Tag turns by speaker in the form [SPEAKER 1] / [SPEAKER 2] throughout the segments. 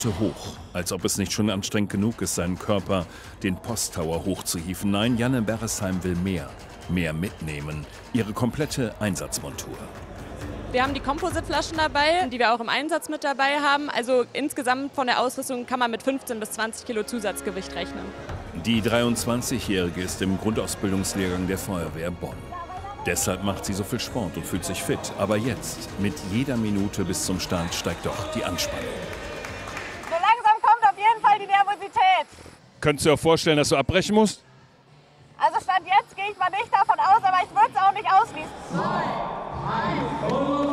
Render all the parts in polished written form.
[SPEAKER 1] hoch, als ob es nicht schon anstrengend genug ist, seinen Körper den Posttower hochzuhieven. Nein, Janne Beresheim will mehr mitnehmen, ihre komplette Einsatzmontur.
[SPEAKER 2] Wir haben die Composite-Flaschen dabei, die wir auch im Einsatz mit dabei haben. Also insgesamt von der Ausrüstung kann man mit 15 bis 20 Kilo Zusatzgewicht rechnen.
[SPEAKER 1] Die 23-Jährige ist im Grundausbildungslehrgang der Feuerwehr Bonn. Deshalb macht sie so viel Sport und fühlt sich fit. Aber jetzt, mit jeder Minute bis zum Start, steigt doch die Anspannung.
[SPEAKER 3] So langsam kommt auf jeden Fall die Nervosität.
[SPEAKER 1] Könntest du dir vorstellen, dass du abbrechen musst?
[SPEAKER 3] Also Stand jetzt gehe ich mal nicht davon aus, aber ich würde es auch nicht ausschließen.
[SPEAKER 4] 2, 1, und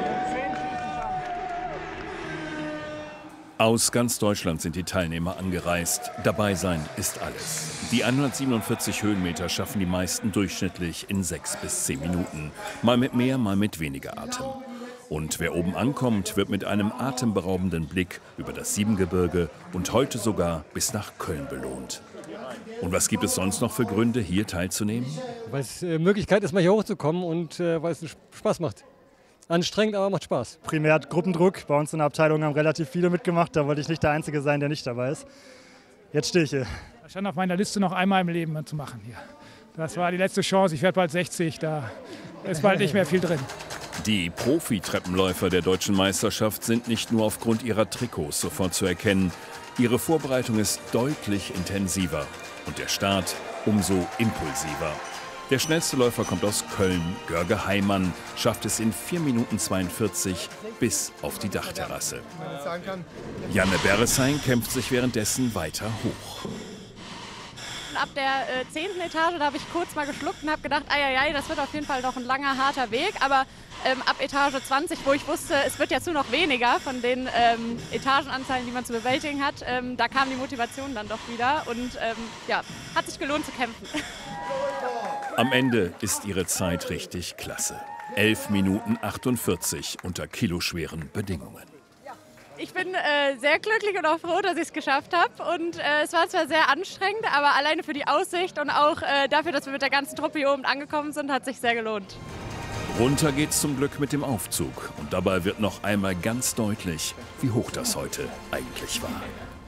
[SPEAKER 1] Aus ganz Deutschland sind die Teilnehmer angereist. Dabei sein ist alles. Die 147 Höhenmeter schaffen die meisten durchschnittlich in 6 bis 10 Minuten. Mal mit mehr, mal mit weniger Atem. Und wer oben ankommt, wird mit einem atemberaubenden Blick über das Siebengebirge und heute sogar bis nach Köln belohnt. Und was gibt es sonst noch für Gründe, hier teilzunehmen?
[SPEAKER 5] Weil es Möglichkeit ist, mal hier hochzukommen und weil es Spaß macht. Anstrengend, aber macht Spaß.
[SPEAKER 6] Primär Gruppendruck. Bei uns in der Abteilung haben relativ viele mitgemacht. Da wollte ich nicht der Einzige sein, der nicht dabei ist. Jetzt stehe ich hier.
[SPEAKER 7] Das stand auf meiner Liste, noch einmal im Leben zu machen hier. Das war die letzte Chance. Ich werde bald 60, da ist bald nicht mehr viel drin.
[SPEAKER 1] Die Profi-Treppenläufer der deutschen Meisterschaft sind nicht nur aufgrund ihrer Trikots sofort zu erkennen. Ihre Vorbereitung ist deutlich intensiver und der Start umso impulsiver. Der schnellste Läufer kommt aus Köln. Görge Heimann schafft es in 4 Minuten 42 bis auf die Dachterrasse. Janne Beresheim kämpft sich währenddessen weiter hoch.
[SPEAKER 2] Ab der 10. Etage, da habe ich kurz mal geschluckt und habe gedacht, ei, das wird auf jeden Fall noch ein langer, harter Weg. Aber ab Etage 20, wo ich wusste, es wird jetzt nur noch weniger von den Etagenanzahlen, die man zu bewältigen hat, da kam die Motivation dann doch wieder und ja, hat sich gelohnt zu kämpfen.
[SPEAKER 1] Am Ende ist ihre Zeit richtig klasse. 11 Minuten 48 unter kiloschweren Bedingungen.
[SPEAKER 2] Ich bin sehr glücklich und auch froh, dass ich es geschafft habe. Und es war zwar sehr anstrengend, aber alleine für die Aussicht und auch dafür, dass wir mit der ganzen Truppe hier oben angekommen sind, hat sich sehr gelohnt.
[SPEAKER 1] Runter geht's zum Glück mit dem Aufzug. Und dabei wird noch einmal ganz deutlich, wie hoch das heute eigentlich war.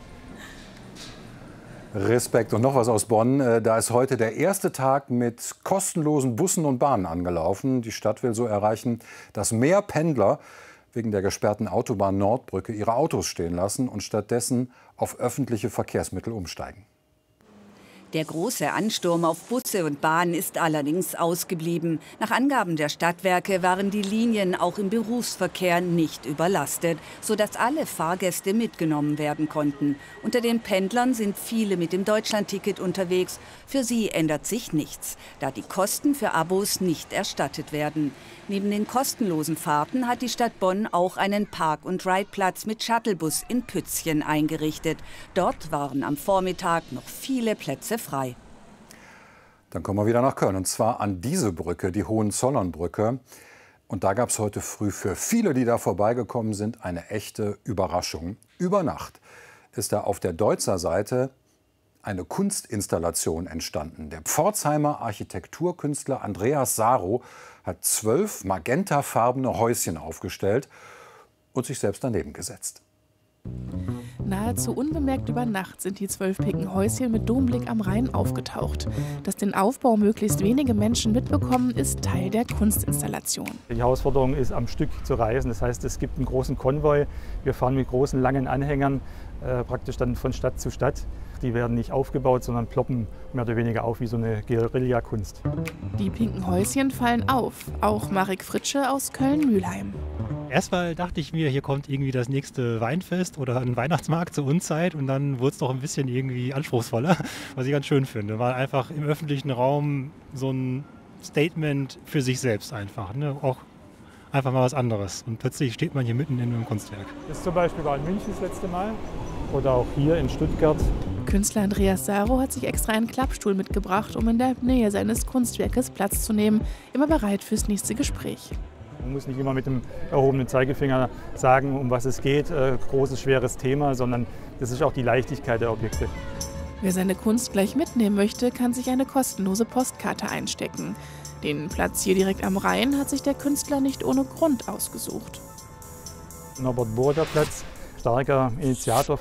[SPEAKER 8] Respekt. Und noch was aus Bonn. Da ist heute der erste Tag mit kostenlosen Bussen und Bahnen angelaufen. Die Stadt will so erreichen, dass mehr Pendler wegen der gesperrten Autobahn Nordbrücke ihre Autos stehen lassen und stattdessen auf öffentliche Verkehrsmittel umsteigen.
[SPEAKER 9] Der große Ansturm auf Busse und Bahnen ist allerdings ausgeblieben. Nach Angaben der Stadtwerke waren die Linien auch im Berufsverkehr nicht überlastet, sodass alle Fahrgäste mitgenommen werden konnten. Unter den Pendlern sind viele mit dem Deutschlandticket unterwegs. Für sie ändert sich nichts, da die Kosten für Abos nicht erstattet werden. Neben den kostenlosen Fahrten hat die Stadt Bonn auch einen Park-and-Ride-Platz mit Shuttlebus in Pützchen eingerichtet. Dort waren am Vormittag noch viele Plätze frei.
[SPEAKER 8] Dann kommen wir wieder nach Köln, und zwar an diese Brücke, die Hohenzollernbrücke. Und da gab es heute früh für viele, die da vorbeigekommen sind, eine echte Überraschung. Über Nacht ist da auf der Deutzer Seite eine Kunstinstallation entstanden. Der Pforzheimer Architekturkünstler Andreas Saro hat 12 magentafarbene Häuschen aufgestellt und sich selbst daneben gesetzt.
[SPEAKER 10] Nahezu unbemerkt über Nacht sind die 12 picken Häuschen mit Domblick am Rhein aufgetaucht. Dass den Aufbau möglichst wenige Menschen mitbekommen, ist Teil der Kunstinstallation.
[SPEAKER 11] Die Herausforderung ist, am Stück zu reisen. Das heißt, es gibt einen großen Konvoi. Wir fahren mit großen, langen Anhängern praktisch dann von Stadt zu Stadt. Die werden nicht aufgebaut, sondern ploppen mehr oder weniger auf wie so eine Guerillakunst.
[SPEAKER 10] Die pinken Häuschen fallen auf. Auch Marek Fritsche aus Köln-Mühlheim.
[SPEAKER 12] Erstmal dachte ich mir, hier kommt irgendwie das nächste Weinfest oder ein Weihnachtsmarkt zur Unzeit, und dann wurde es doch ein bisschen irgendwie anspruchsvoller, was ich ganz schön finde. War einfach im öffentlichen Raum so ein Statement für sich selbst einfach, ne? Auch einfach mal was anderes. Und plötzlich steht man hier mitten in einem Kunstwerk.
[SPEAKER 11] Das zum Beispiel war in München das letzte Mal oder auch hier in Stuttgart.
[SPEAKER 10] Künstler Andreas Saro hat sich extra einen Klappstuhl mitgebracht, um in der Nähe seines Kunstwerkes Platz zu nehmen, immer bereit fürs nächste Gespräch.
[SPEAKER 11] Man muss nicht immer mit dem erhobenen Zeigefinger sagen, um was es geht, großes, schweres Thema, sondern das ist auch die Leichtigkeit der Objekte.
[SPEAKER 10] Wer seine Kunst gleich mitnehmen möchte, kann sich eine kostenlose Postkarte einstecken. Den Platz hier direkt am Rhein hat sich der Künstler nicht ohne Grund ausgesucht.
[SPEAKER 11] Norbert-Burger-Platz, starker Initiator